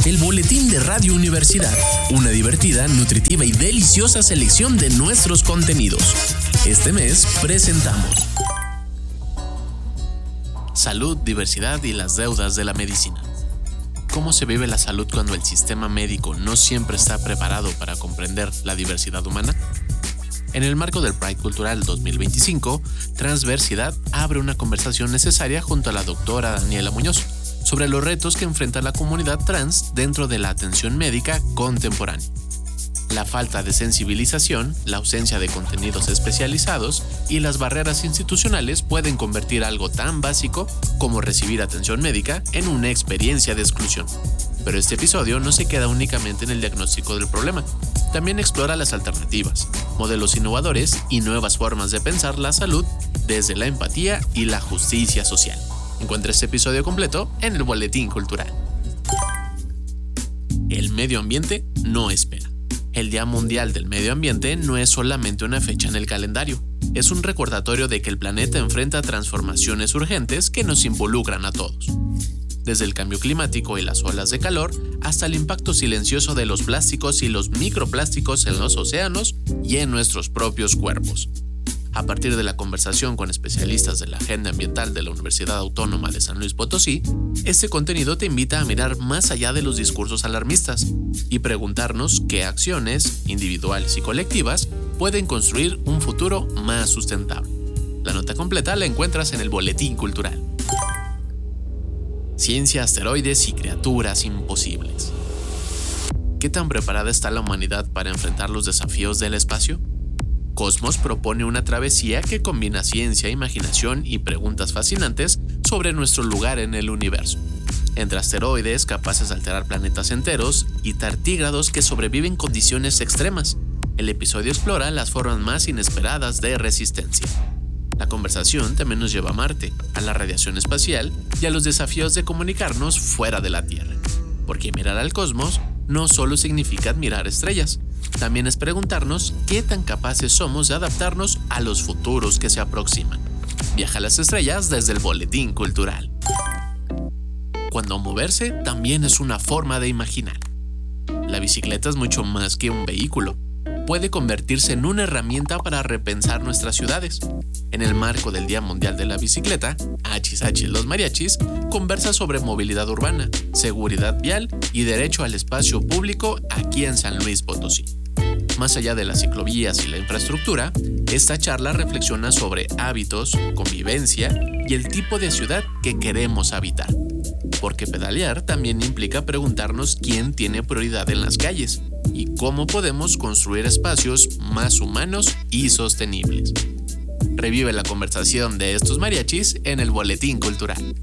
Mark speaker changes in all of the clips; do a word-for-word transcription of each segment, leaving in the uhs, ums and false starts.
Speaker 1: el boletín de Radio Universidad, una divertida, nutritiva y deliciosa selección de nuestros contenidos. Este mes presentamos Salud, diversidad y las deudas de la medicina. ¿Cómo se vive la salud cuando el sistema médico no siempre está preparado para comprender la diversidad humana? En el marco del Pride Cultural dos mil veinticinco, Transversidad abre una conversación necesaria junto a la doctora Daniela Muñoz sobre los retos que enfrenta la comunidad trans dentro de la atención médica contemporánea. La falta de sensibilización, la ausencia de contenidos especializados y las barreras institucionales pueden convertir algo tan básico como recibir atención médica en una experiencia de exclusión. Pero este episodio no se queda únicamente en el diagnóstico del problema. También explora las alternativas, modelos innovadores y nuevas formas de pensar la salud desde la empatía y la justicia social. Encuentra este episodio completo en el Boletín Cultural. El medio ambiente no espera. El Día Mundial del Medio Ambiente no es solamente una fecha en el calendario. Es un recordatorio de que el planeta enfrenta transformaciones urgentes que nos involucran a todos. Desde el cambio climático y las olas de calor, hasta el impacto silencioso de los plásticos y los microplásticos en los océanos y en nuestros propios cuerpos. A partir de la conversación con especialistas de la Agenda Ambiental de la Universidad Autónoma de San Luis Potosí, este contenido te invita a mirar más allá de los discursos alarmistas y preguntarnos qué acciones, individuales y colectivas, pueden construir un futuro más sustentable. La nota completa la encuentras en el Boletín Cultural. Ciencia, asteroides y criaturas imposibles. ¿Qué tan preparada está la humanidad para enfrentar los desafíos del espacio? Cosmos propone una travesía que combina ciencia, imaginación y preguntas fascinantes sobre nuestro lugar en el universo. Entre asteroides capaces de alterar planetas enteros y tardígrados que sobreviven condiciones extremas, el episodio explora las formas más inesperadas de resistencia. La conversación también nos lleva a Marte, a la radiación espacial y a los desafíos de comunicarnos fuera de la Tierra. Porque mirar al cosmos no solo significa admirar estrellas, también es preguntarnos qué tan capaces somos de adaptarnos a los futuros que se aproximan. Viaja a las estrellas desde el Boletín Cultural. Cuando moverse también es una forma de imaginar. La bicicleta es mucho más que un vehículo. Puede convertirse en una herramienta para repensar nuestras ciudades. En el marco del Día Mundial de la Bicicleta, Hachis Hachis los Mariachis conversa sobre movilidad urbana, seguridad vial y derecho al espacio público aquí en San Luis Potosí. Más allá de las ciclovías y la infraestructura, esta charla reflexiona sobre hábitos, convivencia y el tipo de ciudad que queremos habitar. Porque pedalear también implica preguntarnos quién tiene prioridad en las calles y cómo podemos construir espacios más humanos y sostenibles. Revive la conversación de estos mariachis en el Boletín Cultural.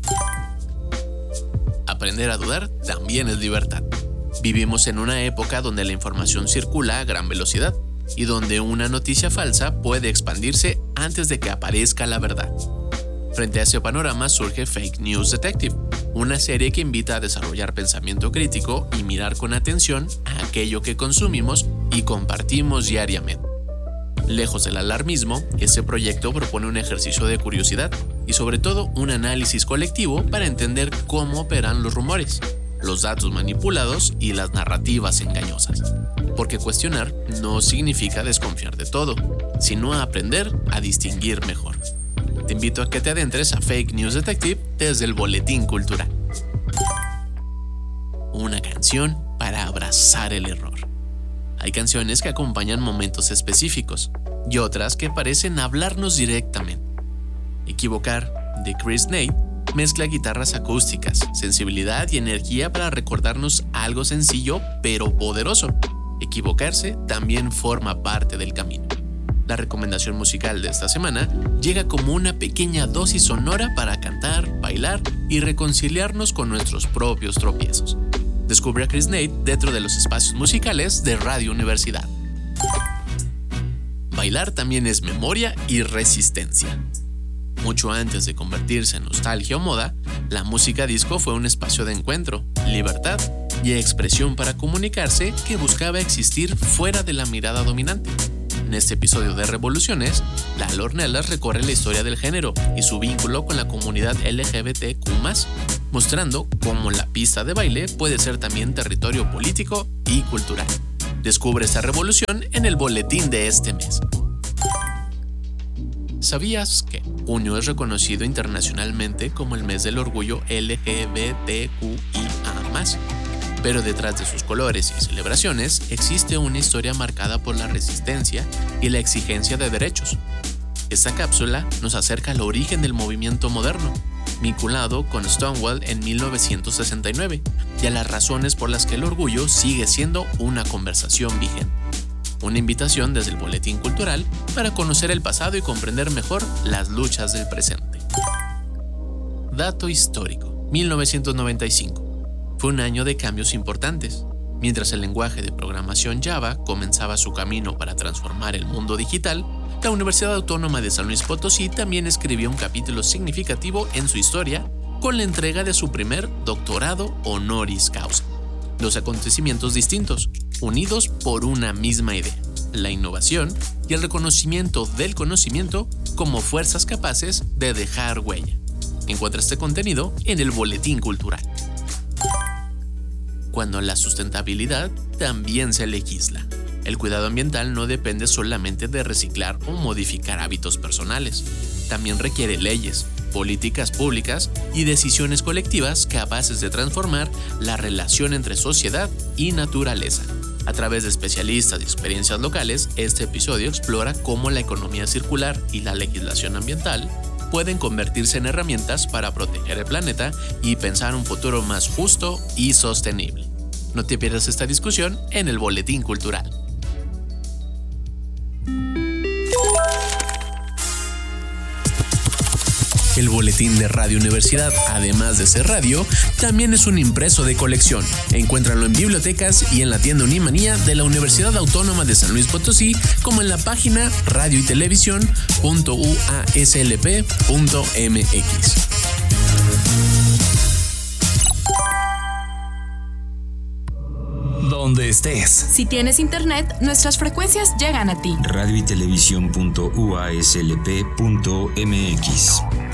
Speaker 1: Aprender a dudar también es libertad. Vivimos en una época donde la información circula a gran velocidad y donde una noticia falsa puede expandirse antes de que aparezca la verdad. Frente a ese panorama surge Fake News Detective, una serie que invita a desarrollar pensamiento crítico y mirar con atención a aquello que consumimos y compartimos diariamente. Lejos del alarmismo, este proyecto propone un ejercicio de curiosidad y sobre todo un análisis colectivo para entender cómo operan los rumores, los datos manipulados y las narrativas engañosas. Porque cuestionar no significa desconfiar de todo, sino aprender a distinguir mejor. Te invito a que te adentres a Fake News Detective desde el Boletín Cultural. Una canción para abrazar el error. Hay canciones que acompañan momentos específicos y otras que parecen hablarnos directamente. Equivocar, de Chris Nate, mezcla guitarras acústicas, sensibilidad y energía para recordarnos algo sencillo pero poderoso. Equivocarse también forma parte del camino. La recomendación musical de esta semana llega como una pequeña dosis sonora para cantar, bailar y reconciliarnos con nuestros propios tropiezos. Descubre a Chris Nate dentro de los espacios musicales de Radio Universidad. Bailar también es memoria y resistencia. Mucho antes de convertirse en nostalgia o moda, la música disco fue un espacio de encuentro, libertad y expresión para comunicarse que buscaba existir fuera de la mirada dominante. En este episodio de Revoluciones, Lalo Ornelas recorre la historia del género y su vínculo con la comunidad L G B T Q más, mostrando cómo la pista de baile puede ser también territorio político y cultural. Descubre esta revolución en el boletín de este mes. ¿Sabías que junio es reconocido internacionalmente como el mes del orgullo L G B T Q I A más? Pero detrás de sus colores y celebraciones existe una historia marcada por la resistencia y la exigencia de derechos. Esta cápsula nos acerca al origen del movimiento moderno, vinculado con Stonewall en mil novecientos sesenta y nueve, y a las razones por las que el orgullo sigue siendo una conversación vigente. Una invitación desde el Boletín Cultural para conocer el pasado y comprender mejor las luchas del presente. Dato histórico: mil novecientos noventa y cinco. Fue un año de cambios importantes. Mientras el lenguaje de programación Java comenzaba su camino para transformar el mundo digital, la Universidad Autónoma de San Luis Potosí también escribió un capítulo significativo en su historia con la entrega de su primer doctorado honoris causa. Dos acontecimientos distintos, unidos por una misma idea: la innovación y el reconocimiento del conocimiento como fuerzas capaces de dejar huella. Encuentra este contenido en el Boletín Cultural. Cuando la sustentabilidad también se legisla. El cuidado ambiental no depende solamente de reciclar o modificar hábitos personales. También requiere leyes, políticas públicas y decisiones colectivas capaces de transformar la relación entre sociedad y naturaleza. A través de especialistas y experiencias locales, este episodio explora cómo la economía circular y la legislación ambiental pueden convertirse en herramientas para proteger el planeta y pensar un futuro más justo y sostenible. No te pierdas esta discusión en el Boletín Cultural. El Boletín de Radio Universidad, además de ser radio, también es un impreso de colección. Encuéntralo en bibliotecas y en la tienda Unimanía de la Universidad Autónoma de San Luis Potosí, como en la página radio y televisión punto u a s l p punto m x.
Speaker 2: Donde estés.
Speaker 3: Si tienes internet, nuestras frecuencias llegan a ti.
Speaker 2: radio y televisión punto u a s l p punto m x.